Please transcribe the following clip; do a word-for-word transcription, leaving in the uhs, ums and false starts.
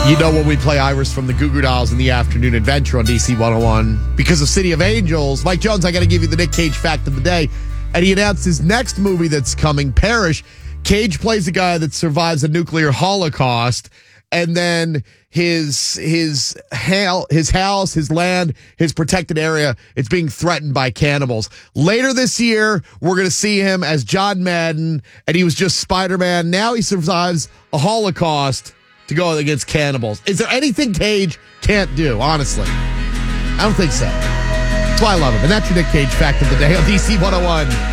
You know when we play Iris from the Goo Goo Dolls in the Afternoon Adventure on D C one oh one, because of City of Angels, Mike Jones, I got to give you the Nick Cage fact of the day. And he announced his next movie that's coming, Perish. Cage plays a guy that survives a nuclear holocaust, and then his his ha- his house, his land, his protected area, it's being threatened by cannibals. Later this year, we're going to see him as John Madden, and he was just Spider-Man. Now he survives a holocaust to go against cannibals. Is there anything Cage can't do, honestly? I don't think so. That's why I love him. And that's your Nick Cage fact of the day on D C one oh one.